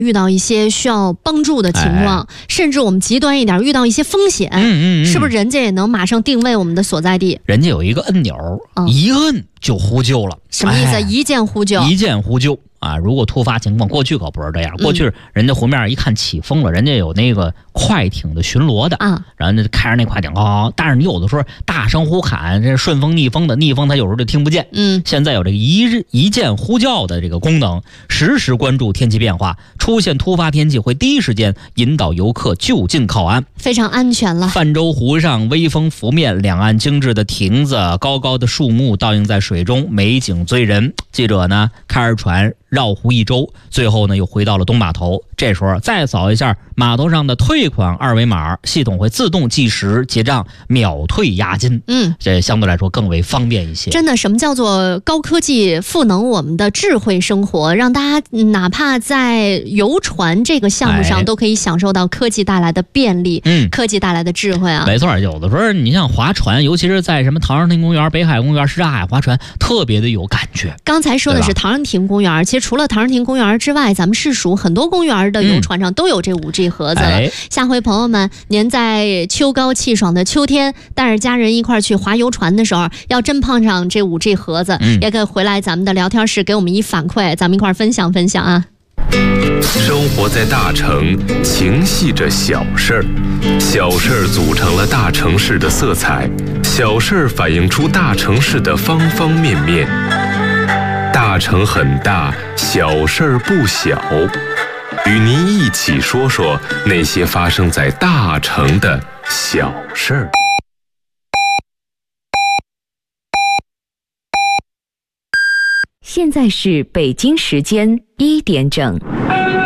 遇到一些需要帮助的情况，甚至我们极端一点遇到一些风险，是不是人家也能马上定位我们的所在地？ 人家有一个按钮，一摁就呼救了。 什么意思？一键呼救？ 一键呼救啊！如果突发情况，过去可不是这样。过去人家湖面一看起风了，人家有那个快艇的巡逻的啊，然后就开着那快艇但是你有的时候大声呼喊，这顺风逆风的，逆风他有时候就听不见。现在有这个一键呼叫的这个功能，实时关注天气变化，出现突发天气会第一时间引导游客就近靠岸， 非常安全了。 泛舟湖上微风拂面，两岸精致的亭子，高高的树木倒映在水中，美景醉人。记者呢开着船绕湖一周，最后呢又回到了东码头。这时候再扫一下码头上的退款二维码，系统会自动计时结账，秒退押金。这相对来说更为方便一些。 真的，什么叫做高科技赋能我们的智慧生活，让大家哪怕在游船这个项目上都可以享受到科技带来的便利，科技带来的智慧啊。 没错，有的时候你像划船，尤其是在什么唐人亭公园、北海公园、什刹海划船，特别的有感觉。 刚才说的是唐人亭公园，其实除了唐人亭公园之外，咱们市属很多公园的游船上都有这5G 盒子了。下回朋友们，您在秋高气爽的秋天，带着家人一块去划游船的时候，要真碰上这5G 盒子，也可以回来咱们的聊天室给我们一反馈，咱们一块分享分享啊。 生活在大城，情系着小事儿，小事儿组成了大城市的色彩，小事儿反映出大城市的方方面面。大城很大，小事儿不小，与您一起说说那些发生在大城的小事儿。 现在是北京时间1点整。